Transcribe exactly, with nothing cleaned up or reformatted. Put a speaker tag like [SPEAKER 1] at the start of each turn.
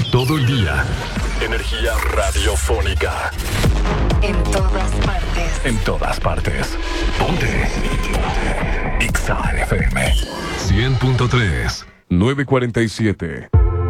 [SPEAKER 1] Todo el día. Energía radiofónica.
[SPEAKER 2] En todas partes.
[SPEAKER 1] En todas partes. Ponte. Ponte. X A F M. cien punto tres. nueve cuarenta y siete.